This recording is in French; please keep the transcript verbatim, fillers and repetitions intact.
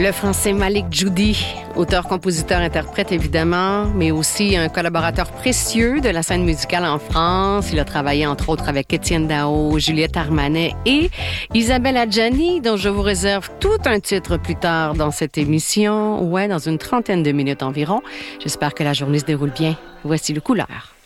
Le français Malik Djoudi, auteur, compositeur, interprète évidemment, mais aussi un collaborateur précieux de la scène musicale en France. Il a travaillé entre autres avec Étienne Dao, Juliette Armanet et Isabelle Adjani, dont je vous réserve tout un titre plus tard dans cette émission. Ouais, dans une trentaine de minutes environ. J'espère que la journée se déroule bien. Voici le Couleur.